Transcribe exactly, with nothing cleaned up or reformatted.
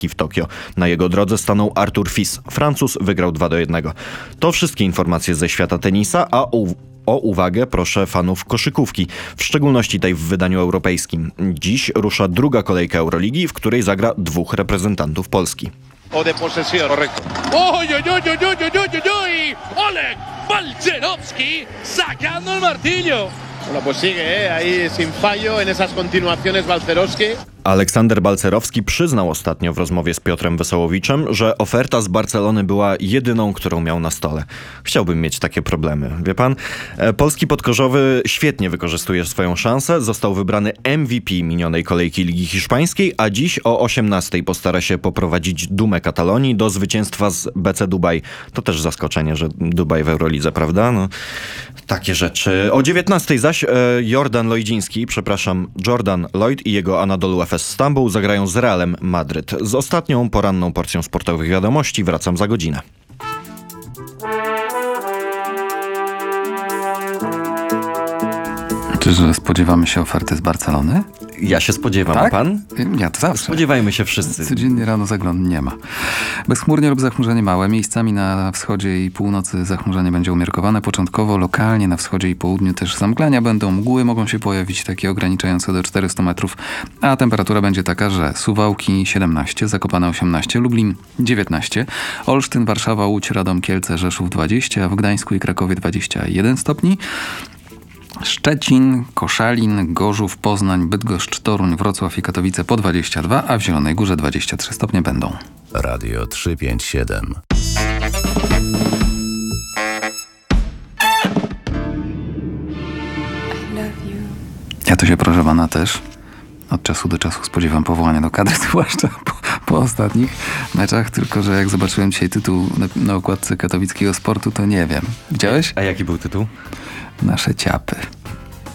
w Tokio. Na jego drodze stanął Arthur Fils. Francuz wygrał dwa do jednego. To wszystkie informacje ze świata tenisa, a u... O uwagę proszę fanów koszykówki, w szczególności tej w wydaniu europejskim. Dziś rusza druga kolejka Euroligi, w której zagra dwóch reprezentantów Polski. O de posesión. Correcto. ¡Oy, oy, oy, oy, oy, oy, oy, oy! Oleg Balcerowski sacando el martillo. Bueno, pues sigue, ¿eh? Ahí sin fallo en esas continuaciones Balcerowski. Aleksander Balcerowski przyznał ostatnio w rozmowie z Piotrem Wesołowiczem, że oferta z Barcelony była jedyną, którą miał na stole. Chciałbym mieć takie problemy. Wie pan, polski podkorzowy świetnie wykorzystuje swoją szansę. Został wybrany M V P minionej kolejki Ligi Hiszpańskiej, a dziś o osiemnastej postara się poprowadzić dumę Katalonii do zwycięstwa z B C Dubaj. To też zaskoczenie, że Dubaj w Eurolidze, prawda? No, takie rzeczy. O dziewiętnastej zaś e, Jordan Lloydziński, przepraszam, Jordan Lloyd i jego Anadolu Efes Stambuł zagrają z Realem Madryt. Z ostatnią poranną porcją sportowych wiadomości wracam za godzinę. Czy spodziewamy się oferty z Barcelony? Ja się spodziewam, tak? a pan? Ja to zawsze. Spodziewajmy się wszyscy. Codziennie rano zagląd nie ma. Bezchmurnie lub zachmurzenie małe. Miejscami na wschodzie i północy zachmurzenie będzie umiarkowane. Początkowo lokalnie na wschodzie i południu też zamglania będą. Mgły mogą się pojawić takie ograniczające do czterystu metrów. A temperatura będzie taka, że Suwałki siedemnaście, Zakopane osiemnaście, Lublin dziewiętnaście, Olsztyn, Warszawa, Łódź, Radom, Kielce, Rzeszów dwadzieścia, a w Gdańsku i Krakowie dwadzieścia jeden stopni. Szczecin, Koszalin, Gorzów, Poznań, Bydgoszcz, Toruń, Wrocław i Katowice po dwadzieścia dwa, a w Zielonej Górze dwadzieścia trzy stopnie będą. Radio trzysta pięćdziesiąt siedem. Ja to się, proszę pana, też od czasu do czasu spodziewam powołania do kadry, zwłaszcza po, po ostatnich meczach, tylko że jak zobaczyłem dzisiaj tytuł na, na okładce katowickiego Sportu, to nie wiem. Widziałeś? A jaki był tytuł? Nasze ciapy.